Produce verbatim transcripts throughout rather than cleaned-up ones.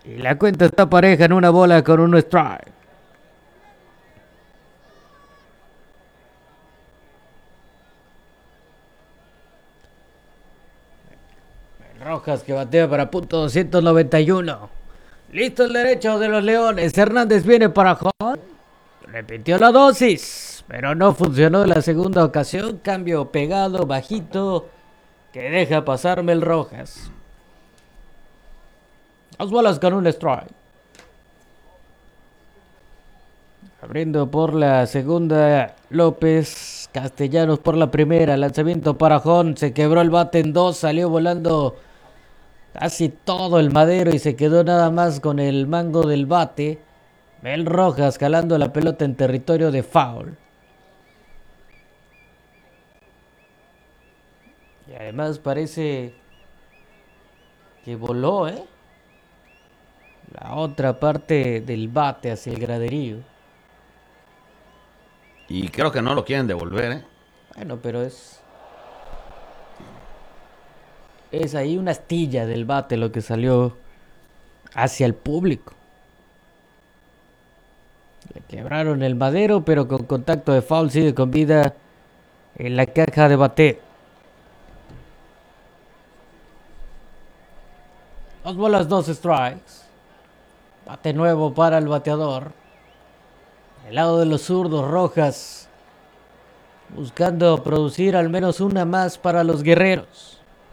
Y la cuenta está pareja en una bola con un strike. Rojas que batea para punto doscientos noventa y uno. Listo el derecho de los Leones. Hernández viene para home. Repitió la dosis, pero no funcionó en la segunda ocasión. Cambio pegado, bajito, que deja pasar Mel Rojas. Dos bolas con un strike. Abriendo por la segunda, López. Castellanos por la primera. Lanzamiento para Jón. Se quebró el bate en dos. Salió volando casi todo el madero y se quedó nada más con el mango del bate. Mel Rojas jalando la pelota en territorio de foul. Y además parece que voló, ¿eh? La otra parte del bate hacia el graderío. Y creo que no lo quieren devolver, ¿eh? Bueno, pero es... Es ahí una astilla del bate lo que salió hacia el público. Le quebraron el madero, pero con contacto de foul sigue con vida en la caja de bateo. Dos bolas, dos strikes. Bate nuevo para el bateador. El lado de los zurdos, Rojas buscando producir al menos una más para los guerreros.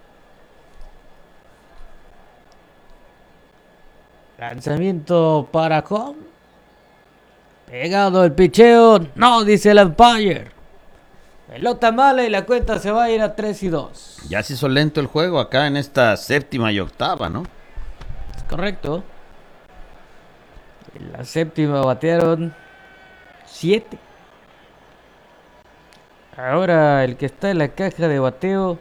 Lanzamiento para home. Pegado el picheo. No, dice el umpire. Pelota mala y la cuenta se va a ir a tres y dos. Ya se hizo lento el juego acá en esta séptima y octava, ¿no? Es correcto. En la séptima batearon siete. Ahora el que está en la caja de bateo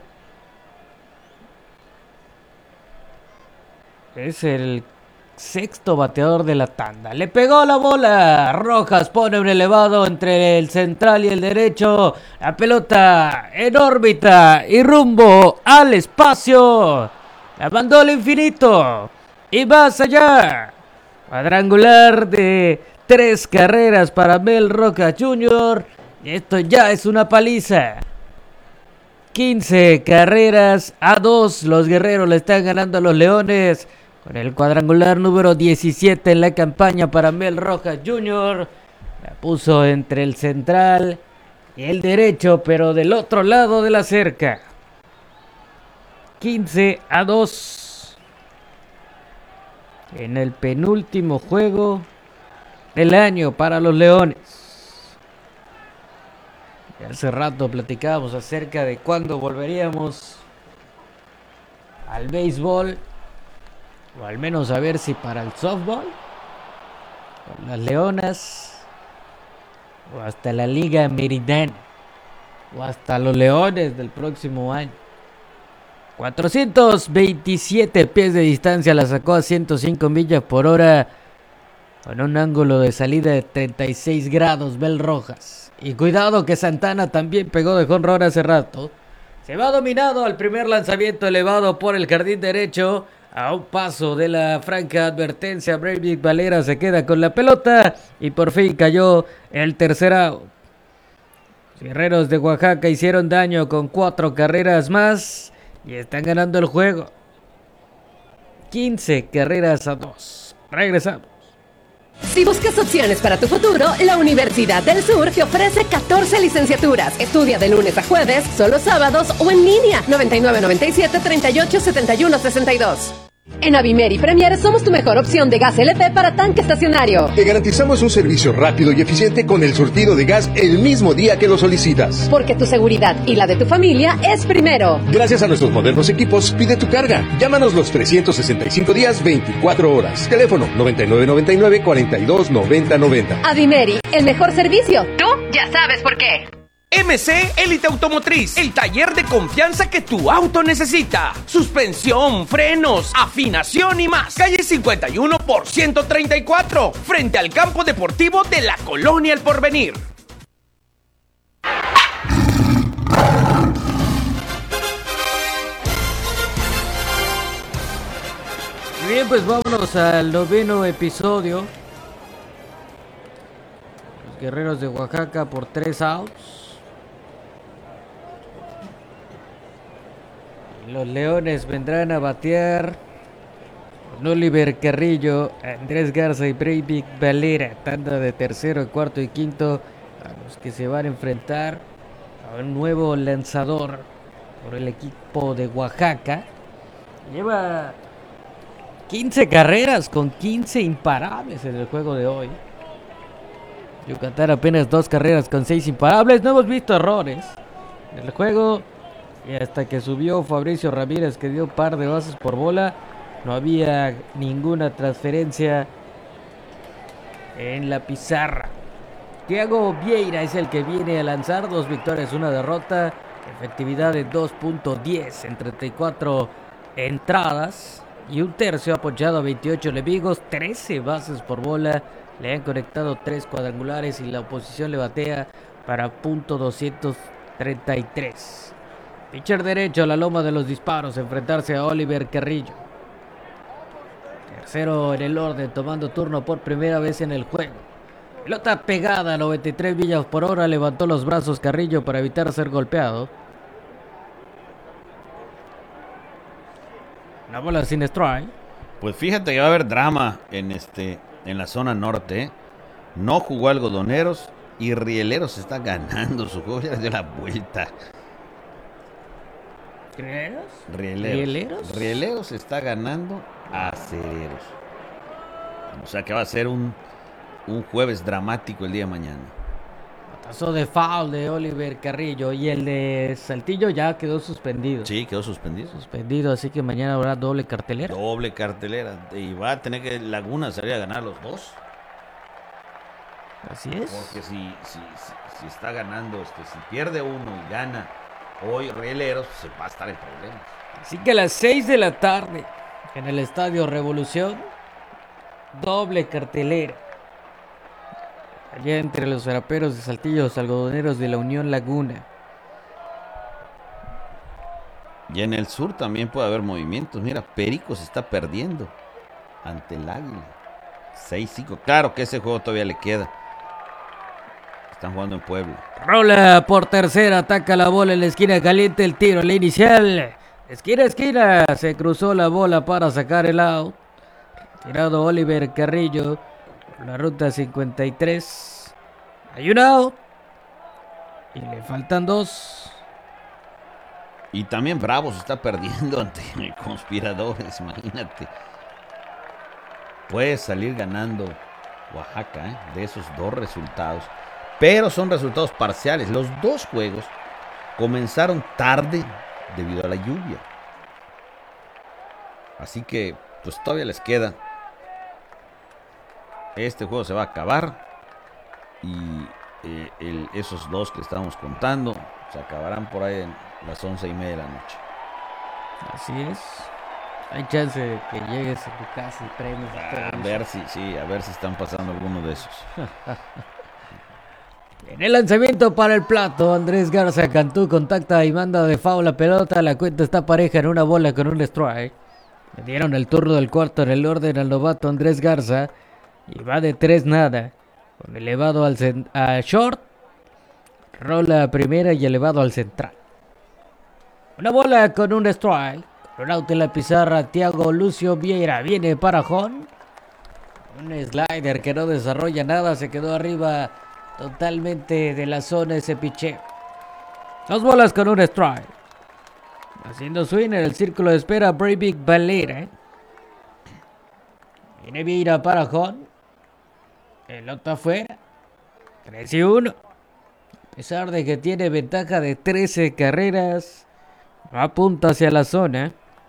es el sexto bateador de la tanda. Le pegó la bola. Rojas pone un elevado entre el central y el derecho. La pelota en órbita y rumbo al espacio. La mandó al infinito y más allá. Cuadrangular de tres carreras para Mel Rojas junior Y esto ya es una paliza. quince carreras a dos. Los guerreros le están ganando a los Leones. Con el cuadrangular número diecisiete en la campaña para Mel Rojas junior La puso entre el central y el derecho, pero del otro lado de la cerca. quince a dos. En el penúltimo juego del año para los Leones. Y hace rato platicábamos acerca de cuándo volveríamos al béisbol. O al menos a ver si para el softball, con las Leonas, o hasta la Liga Meridiana, o hasta los Leones del próximo año. cuatrocientos veintisiete pies de distancia la sacó a ciento cinco millas por hora, con un ángulo de salida de treinta y seis grados, Mel Rojas. Y cuidado que Santana también pegó de jonrón hace rato. Se va dominado al primer lanzamiento elevado por el jardín derecho. A un paso de la franca advertencia, Breivik Valera se queda con la pelota y por fin cayó el tercer out. Los guerreros de Oaxaca hicieron daño con cuatro carreras más y están ganando el juego. quince carreras a dos. Regresamos. Si buscas opciones para tu futuro, la Universidad del Sur te ofrece catorce licenciaturas. Estudia de lunes a jueves, solo sábados o en línea. noventa y nueve noventa y siete treinta y ocho setenta y uno sesenta y dos. En Avimeri Premier somos tu mejor opción de gas L P para tanque estacionario. Te garantizamos un servicio rápido y eficiente con el surtido de gas el mismo día que lo solicitas. Porque tu seguridad y la de tu familia es primero. Gracias a nuestros modernos equipos, pide tu carga. Llámanos los trescientos sesenta y cinco días, veinticuatro horas. Teléfono noventa y nueve noventa y nueve cuarenta y dos noventa noventa. Avimeri, el mejor servicio. Tú ya sabes por qué. M C Élite Automotriz, el taller de confianza que tu auto necesita. Suspensión, frenos, afinación y más. Calle cincuenta y uno por ciento treinta y cuatro, frente al campo deportivo de la Colonia El Porvenir. Bien, pues vámonos al noveno episodio. Los Guerreros de Oaxaca por tres outs. Los Leones vendrán a batear con Oliver Carrillo, Andrés Garza y Breivik Valera. Tanda de tercero, cuarto y quinto, a los que se van a enfrentar a un nuevo lanzador por el equipo de Oaxaca. Lleva quince carreras con quince imparables en el juego de hoy. Yucatán apenas dos carreras con seis imparables. No hemos visto errores en el juego. Y hasta que subió Fabricio Ramírez, que dio un par de bases por bola, no había ninguna transferencia en la pizarra. Thiago Vieira es el que viene a lanzar. Dos victorias, una derrota. Efectividad de dos punto diez en treinta y cuatro entradas. Y un tercio, apoyado a veintiocho enemigos, trece bases por bola. Le han conectado tres cuadrangulares y la oposición le batea para punto doscientos treinta y tres. Pitcher derecho a la loma de los disparos, enfrentarse a Oliver Carrillo. Tercero en el orden, tomando turno por primera vez en el juego. Pelota pegada a noventa y tres millas por hora, levantó los brazos Carrillo para evitar ser golpeado. Una bola sin strike. Pues fíjate que va a haber drama en este en la zona norte. No jugó Algodoneros y Rieleros está ganando su juego. Ya le dio la vuelta. ¿Rieleros? Rieleros. ¿Rieleros? Rieleros está ganando a Acereros. O sea que va a ser un, un jueves dramático el día de mañana. Pasó de foul de Oliver Carrillo y el de Saltillo ya quedó suspendido. Sí, quedó suspendido. Suspendido, así que mañana habrá doble cartelera. Doble cartelera. Y va a tener que Laguna salir a ganar los dos. Así es. Porque si, si, si, si está ganando, este, si pierde uno y gana hoy Rieleros, se va a estar en problemas. Así que a las seis de la tarde, en el Estadio Revolución, doble cartelera. Allá entre los Veraperos de Saltillo, los Algodoneros de la Unión Laguna. Y en el sur también puede haber movimientos. Mira, Pericos está perdiendo ante el Águila. seis cinco. Claro que ese juego todavía le queda. Están jugando en Puebla. Rola por tercera, ataca la bola en la esquina caliente, el tiro, la inicial. Esquina, esquina, se cruzó la bola para sacar el out. Tirado Oliver Carrillo. La ruta cincuenta y tres. Hay un out. Y le faltan dos. Y también Bravos está perdiendo ante Conspiradores, imagínate. Puede salir ganando Oaxaca, ¿eh? De esos dos resultados. Pero son resultados parciales. Los dos juegos comenzaron tarde debido a la lluvia. Así que pues todavía les queda. Este juego se va a acabar. Y eh, el, esos dos que estábamos contando se acabarán por ahí en las once y media de la noche. Así es. Hay chance de que llegues a tu casa y prendes. A ver si, sí, a ver si están pasando alguno de esos. En el lanzamiento para el plato, Andrés Garza Cantú contacta y manda de foul la pelota. La cuenta está pareja en una bola con un strike. Le dieron el turno del cuarto en el orden al novato Andrés Garza. Y va de tres nada. Con elevado al cent- a short. Rola a primera y elevado al central. Una bola con un strike. Con un out en la pizarra, Thiago Lucio Vieira viene para Jon. Un slider que no desarrolla nada. Se quedó arriba totalmente de la zona ese picheo. Dos bolas con un strike. Haciendo swing en el círculo de espera Breivik Valera. Viene Vieira para Jon. Pelota afuera. tres y uno. A pesar de que tiene ventaja de trece carreras, no apunta hacia la zona.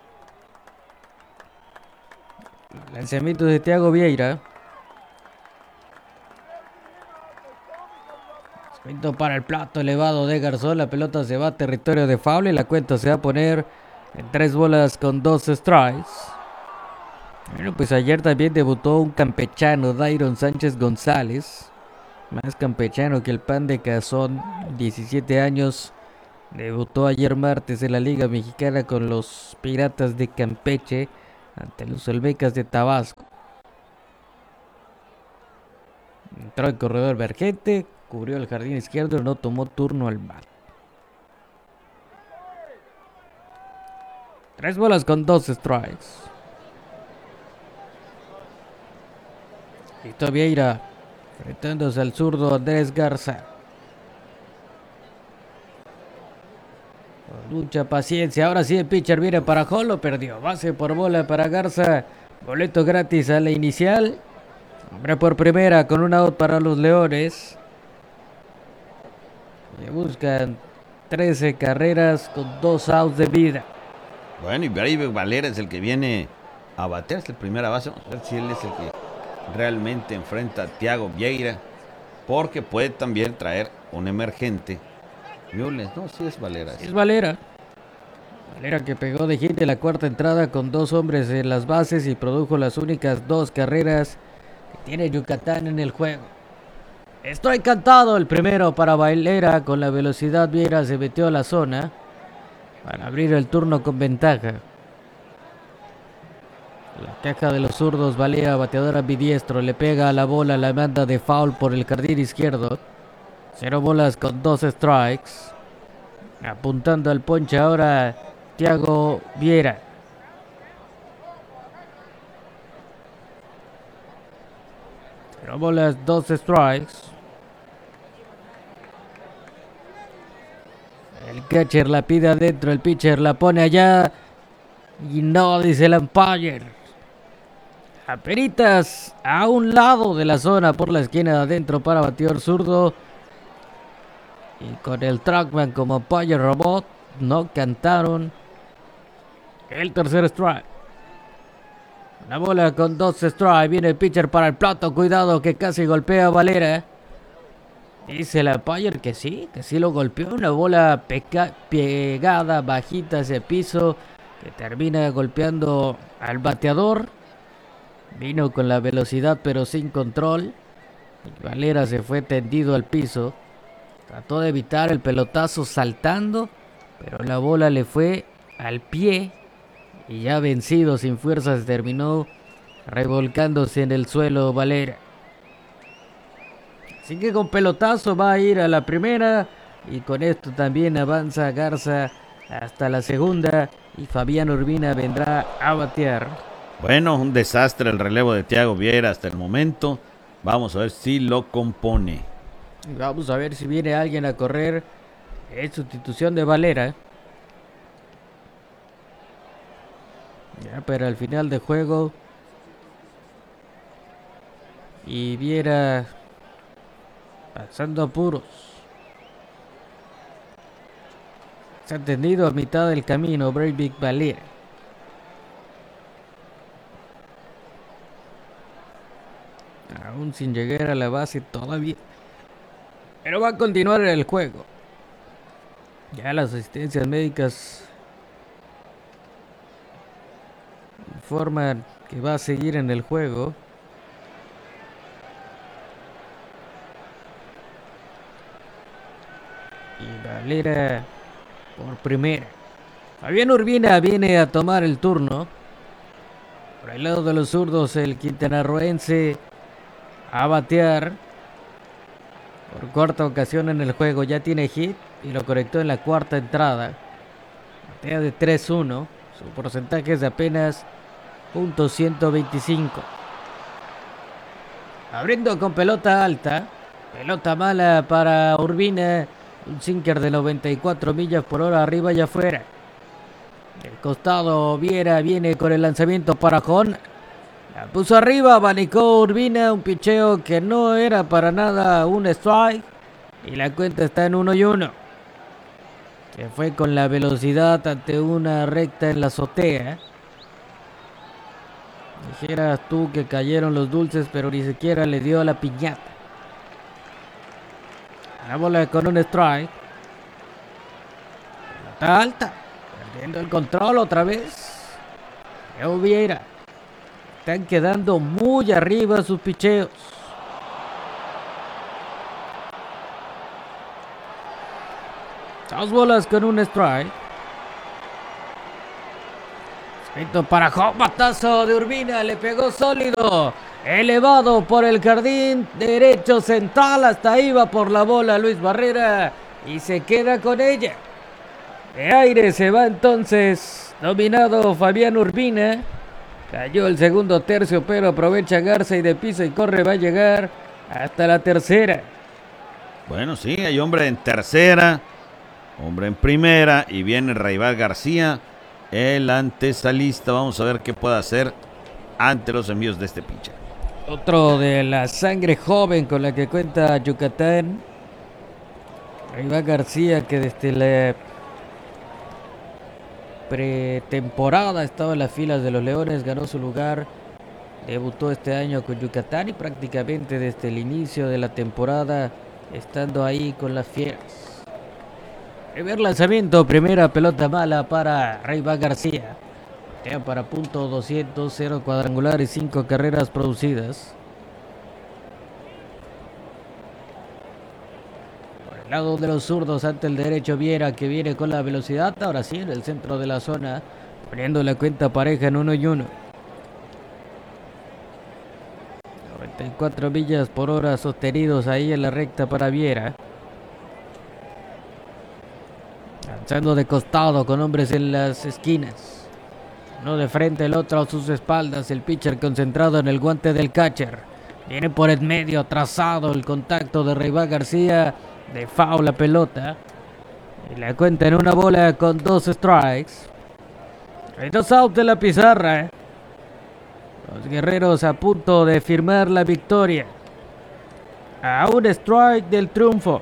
Lanzamiento de Thiago Vieira. Lanzamiento para el plato elevado de Garzón. La pelota se va a territorio de foul y la cuenta se va a poner en tres bolas con dos strikes. Bueno, pues ayer también debutó un campechano, Dairon Sánchez González. Más campechano que el pan de cazón, diecisiete años. Debutó ayer martes en la Liga Mexicana con los Piratas de Campeche. ante los Olmecas de Tabasco. Entró el corredor emergente, cubrió el jardín izquierdo y no tomó turno al bat. Tres bolas con dos strikes. Listo Vieira, enfrentándose al zurdo Andrés Garza. Con mucha paciencia, ahora sí el pitcher viene para home, lo perdió. Base por bola para Garza, boleto gratis a la inicial. Hombre por primera con un out para los Leones. Y buscan trece carreras con dos outs de vida. Bueno, y Brave Valera es el que viene a bater, es el primera base. Vamos a ver si él es el que realmente enfrenta a Thiago Vieira, porque puede también traer un emergente. Mules, no, sí es Valera. Sí es Valera. Valera que pegó de hit en la cuarta entrada con dos hombres en las bases y produjo las únicas dos carreras que tiene Yucatán en el juego. Estoy encantado el primero para Valera. Con la velocidad Vieira se metió a la zona para abrir el turno con ventaja. La caja de los zurdos, Valera, bateador ambidiestro, le pega a la bola, la manda de foul por el jardín izquierdo. Cero bolas con dos strikes. Apuntando al ponche ahora Thiago Vieira. Cero bolas, dos strikes. El catcher la pide adentro, el pitcher la pone allá. Y no, dice el umpire. Apenitas a un lado de la zona por la esquina de adentro para bateador zurdo. Y con el trackman como umpire robot, no cantaron el tercer strike. Una bola con dos strikes. Viene el pitcher para el plato. Cuidado que casi golpea a Valera. Dice el umpire que sí, que sí lo golpeó. Una bola peca- pegada, bajita hacia el piso, que termina golpeando al bateador. Vino con la velocidad pero sin control. Y Valera se fue tendido al piso. Trató de evitar el pelotazo saltando, pero la bola le fue al pie. Y ya vencido, sin fuerzas, terminó revolcándose en el suelo Valera. Así que con pelotazo va a ir a la primera. Y con esto también avanza Garza hasta la segunda. Y Fabián Urbina vendrá a batear. Bueno, un desastre el relevo de Thiago Vieira hasta el momento. Vamos a ver si lo compone. Vamos a ver si viene alguien a correr en sustitución de Valera. Ya para el final de juego. Y Viera pasando apuros. Se ha tendido a mitad del camino Breivik Valera. Aún sin llegar a la base todavía. Pero va a continuar el juego. Ya las asistencias médicas informan que va a seguir en el juego. Y Valera por primera. Fabián Urbina viene a tomar el turno. Por el lado de los zurdos, el quintanarroense a batear. Por cuarta ocasión en el juego ya tiene hit y lo conectó en la cuarta entrada. Batea de tres uno. Su porcentaje es de apenas punto ciento veinticinco. Abriendo con pelota alta. Pelota mala para Urbina. Un sinker de noventa y cuatro millas por hora arriba y afuera. Del costado Viera viene con el lanzamiento para Jon. La puso arriba, abanicó Urbina, un picheo que no era para nada un strike. Y la cuenta está en uno y uno. Se fue con la velocidad ante una recta en la azotea. Dijeras tú que cayeron los dulces, pero ni siquiera le dio a la piñata. La bola con un strike. Pelota alta. Perdiendo el control otra vez. Thiago Vieira. Están quedando muy arriba sus picheos. Dos bolas con un strike. Esto para Hop, batazo de Urbina, le pegó sólido, elevado por el jardín derecho central, hasta ahí va por la bola Luis Barrera y se queda con ella. De aire se va entonces, dominado Fabián Urbina, cayó el segundo tercio, pero aprovecha Garza y de piso y corre, va a llegar hasta la tercera. Bueno, sí, hay hombre en tercera, hombre en primera y viene Raibar García, el antesalista. Vamos a ver qué puede hacer ante los envíos de este pitcher. Otro de la sangre joven con la que cuenta Yucatán, Raibar García, que desde la pretemporada estaba en las filas de los Leones, ganó su lugar, debutó este año con Yucatán y prácticamente desde el inicio de la temporada estando ahí con las Fieras. Primer lanzamiento, primera pelota mala para Raibar García. Batea para punto doscientos, cero cuadrangular y cinco carreras producidas. Por el lado de los zurdos, ante el derecho Viera, que viene con la velocidad. Ahora sí, en el centro de la zona, poniendo la cuenta pareja en uno y uno. noventa y cuatro millas por hora sostenidos ahí en la recta para Viera. Lanzando de costado con hombres en las esquinas. Uno de frente, el otro a sus espaldas. El pitcher concentrado en el guante del catcher. Viene por el medio, trazado el contacto de Raibar García. De foul la pelota. Y la cuenta en una bola con dos strikes. Hay dos outs de la pizarra. ¿eh? Los guerreros a punto de firmar la victoria. A un strike del triunfo.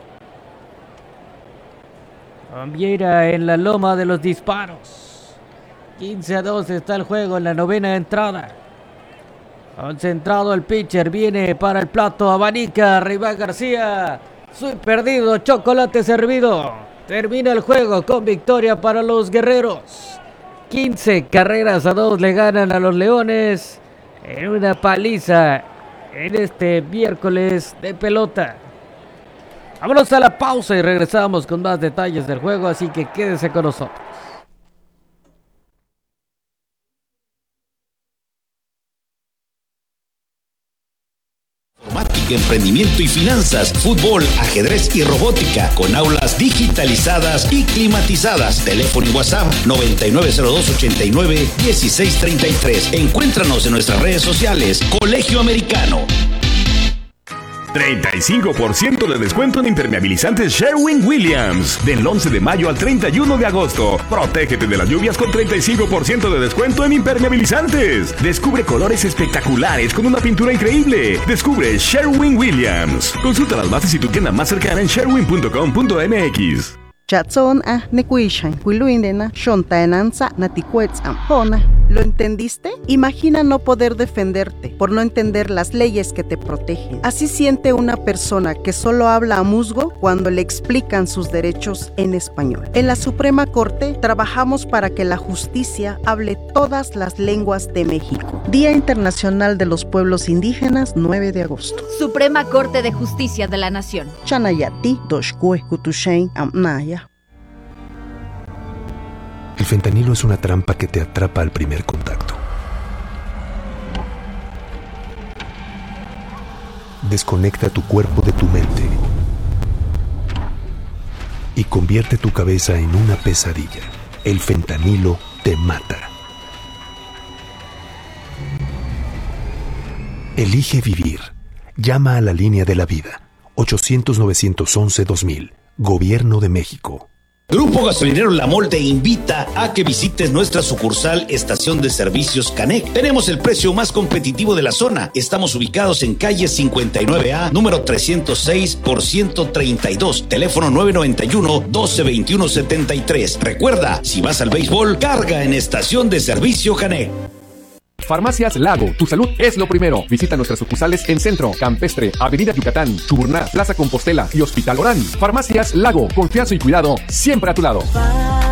Con Vieira en la loma de los disparos. quince a dos está el juego en la novena entrada. Concentrado el pitcher, viene para el plato, abanica Raibar García. Soy perdido, chocolate servido. Termina el juego con victoria para los guerreros. quince carreras a dos le ganan a los Leones en una paliza en este miércoles de pelota. Vámonos a la pausa y regresamos con más detalles del juego, así que quédese con nosotros. Informática, emprendimiento y finanzas, fútbol, ajedrez y robótica, con aulas digitalizadas y climatizadas. Teléfono y WhatsApp noventa y nueve cero dos, ochenta y nueve, dieciséis treinta y tres. Encuéntranos en nuestras redes sociales. Colegio Americano. treinta y cinco por ciento de descuento en impermeabilizantes Sherwin-Williams. Del once de mayo al treinta y uno de agosto. Protégete de las lluvias con treinta y cinco por ciento de descuento en impermeabilizantes. Descubre colores espectaculares con una pintura increíble. Descubre Sherwin-Williams. Consulta las bases y tu tienda más cercana en sherwin punto com punto m x. Chatson a nekuishan, kuiluindena, shontaenanza, natikuetzam, hona. ¿Lo entendiste? Imagina no poder defenderte por no entender las leyes que te protegen. Así siente una persona que solo habla a musgo cuando le explican sus derechos en español. En la Suprema Corte trabajamos para que la justicia hable todas las lenguas de México. Día Internacional de los Pueblos Indígenas, nueve de agosto. Suprema Corte de Justicia de la Nación. Chanayati, Doshkue, Kutushain, Amnaya. El fentanilo es una trampa que te atrapa al primer contacto. Desconecta tu cuerpo de tu mente y convierte tu cabeza en una pesadilla. El fentanilo te mata. Elige vivir. Llama a la línea de la vida. ochocientos, novecientos once, dos mil. Gobierno de México. Grupo Gasolinero La Mol te invita a que visites nuestra sucursal Estación de Servicios Canec. Tenemos el precio más competitivo de la zona. Estamos ubicados en calle cincuenta y nueve A, número trescientos seis por ciento treinta y dos. Teléfono nueve noventa y uno, doce veintiuno setenta y tres. Recuerda, si vas al béisbol, carga en Estación de Servicio Canec. Farmacias Lago, tu salud es lo primero. Visita nuestras sucursales en Centro, Campestre, Avenida Yucatán, Chuburná, Plaza Compostela y Hospital Orán. Farmacias Lago, confianza y cuidado siempre a tu lado.